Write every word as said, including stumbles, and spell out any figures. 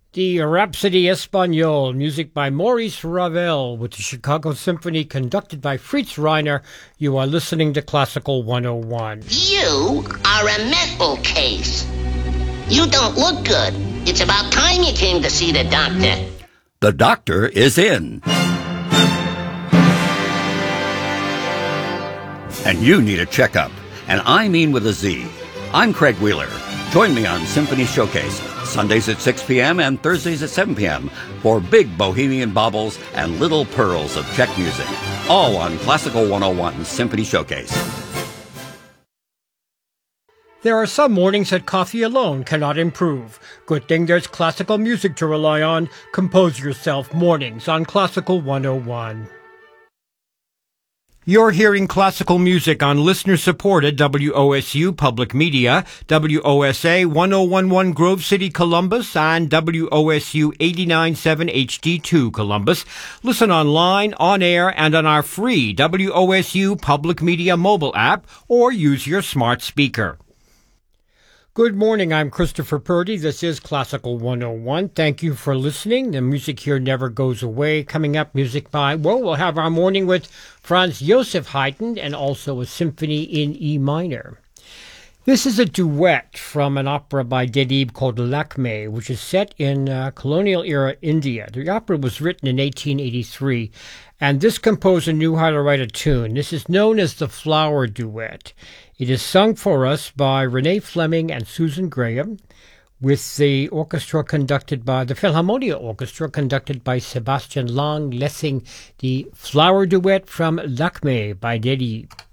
The Rhapsody Espagnole, music by Maurice Ravel, with the Chicago Symphony conducted by Fritz Reiner. You are listening to Classical one oh one. You are a mental case. You don't look good. It's about time you came to see the doctor. The doctor is in. And you need a checkup. And I mean with a Z. I'm Craig Wheeler. Join me on Symphony Showcase, Sundays at six p.m. and Thursdays at seven p.m. for big bohemian baubles and little pearls of Czech music. All on Classical one oh one Symphony Showcase. There are some mornings that coffee alone cannot improve. Good thing there's classical music to rely on. Compose yourself mornings on Classical one oh one. You're hearing classical music on listener-supported W O S U Public Media, W O S A one oh one point one Grove City, Columbus, and W O S U eighty-nine point seven H D two Columbus. Listen online, on air, and on our free W O S U Public Media mobile app, or use your smart speaker. Good morning, I'm Christopher Purdy. This is Classical one oh one. Thank you for listening. The music here never goes away. Coming up, music by, well, we'll have our morning with Franz Josef Haydn and also a symphony in E minor. This is a duet from an opera by Delibes called Lakmé, which is set in uh, colonial-era India. The opera was written in eighteen eighty-three, and this composer knew how to write a tune. This is known as the Flower Duet. It is sung for us by Renee Fleming and Susan Graham, with the orchestra conducted by the Philharmonia Orchestra, conducted by Sebastian Lang Lessing, the Flower Duet from Lakmé by Delibes.